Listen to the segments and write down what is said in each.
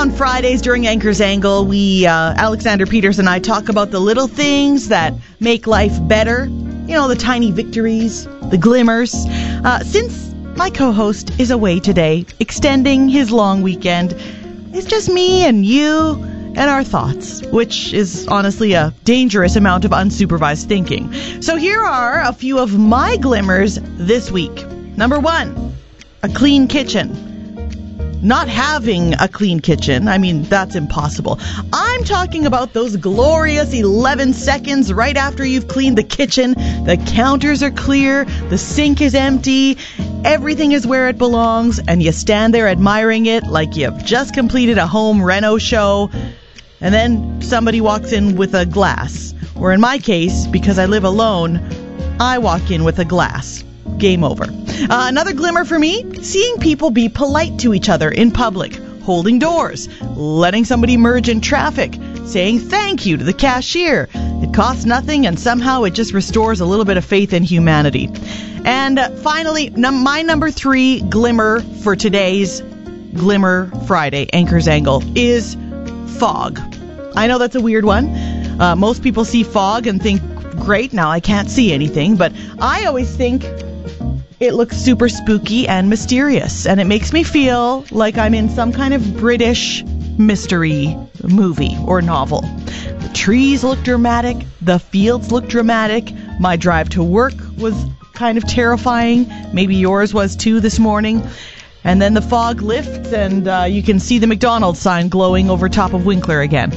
on Fridays during Anchor's Angle, Alexander Peters and I talk about the little things that make life better. You know, the tiny victories, the glimmers. Since my co-host is away today, extending his long weekend, it's just me and you and our thoughts, which is honestly a dangerous amount of unsupervised thinking. So here are a few of my glimmers this week. Number 1, a clean kitchen. Not having a clean kitchen, I mean, that's impossible. I'm talking about those glorious 11 seconds right after you've cleaned the kitchen. The counters are clear, the sink is empty, everything is where it belongs, and you stand there admiring it like you've just completed a home reno show. And then somebody walks in with a glass. Or in my case, because I live alone, I walk in with a glass. Game over. Another glimmer for me, seeing people be polite to each other in public, holding doors, letting somebody merge in traffic, saying thank you to the cashier. It costs nothing, and somehow it just restores a little bit of faith in humanity. And finally, my number 3 glimmer for today's Glimmer Friday, Anchor's Angle, is fog. I know that's a weird one. Most people see fog and think, great, now I can't see anything, but I always think it looks super spooky and mysterious, and it makes me feel like I'm in some kind of British mystery movie or novel. The trees look dramatic, the fields look dramatic, my drive to work was kind of terrifying, maybe yours was too this morning, and then the fog lifts and you can see the McDonald's sign glowing over top of Winkler again.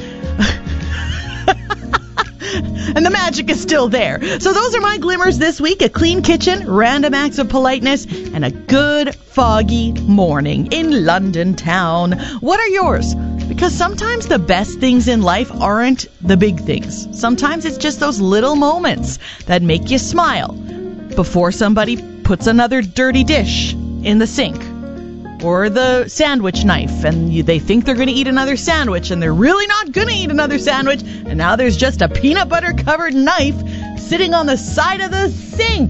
And the magic is still there. So those are my glimmers this week. A clean kitchen, random acts of politeness, and a good foggy morning in London town. What are yours? Because sometimes the best things in life aren't the big things. Sometimes it's just those little moments that make you smile before somebody puts another dirty dish in the sink. Or the sandwich knife, and they think they're going to eat another sandwich, and they're really not going to eat another sandwich, and now there's just a peanut butter covered knife sitting on the side of the sink.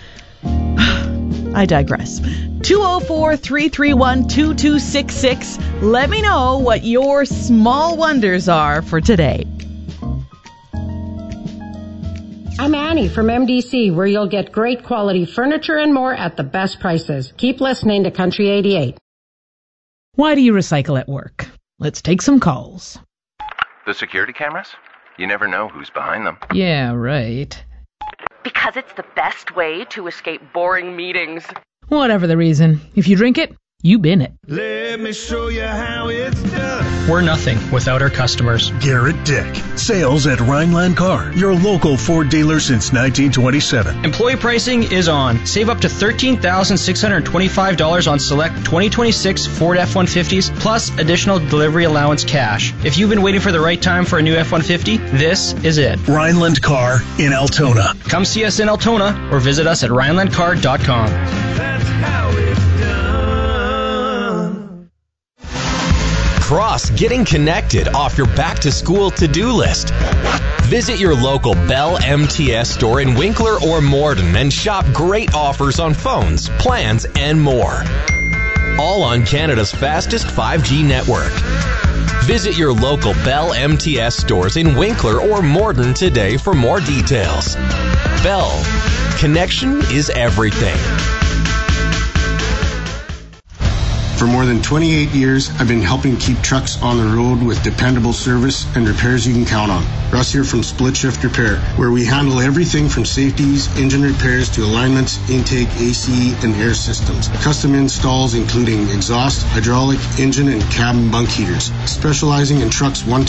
I digress. 204-331-2266. Let me know what your small wonders are for today. I'm Annie from MDC, where you'll get great quality furniture and more at the best prices. Keep listening to Country 88. Why do you recycle at work? Let's take some calls. The security cameras? You never know who's behind them. Yeah, right. Because it's the best way to escape boring meetings. Whatever the reason, if you drink it, you bin it. Let me show you how it's done. We're nothing without our customers. Garrett Dick. Sales at Rhineland Car, your local Ford dealer since 1927. Employee pricing is on. Save up to $13,625 on select 2026 Ford F-150s plus additional delivery allowance cash. If you've been waiting for the right time for a new F-150, this is it. Rhineland Car in Altona. Come see us in Altona or visit us at RhinelandCar.com. That's how it's done. Cross getting connected off your back-to-school to-do list. Visit your local Bell MTS store in Winkler or Morden and shop great offers on phones, plans, and more. All on Canada's fastest 5G network. Visit your local Bell MTS stores in Winkler or Morden today for more details. Bell. Connection is everything. For more than 28 years, I've been helping keep trucks on the road with dependable service and repairs you can count on. Russ here from Split Shift Repair, where we handle everything from safeties, engine repairs to alignments, intake, AC, and air systems. Custom installs including exhaust, hydraulic, engine, and cabin bunk heaters. Specializing in trucks one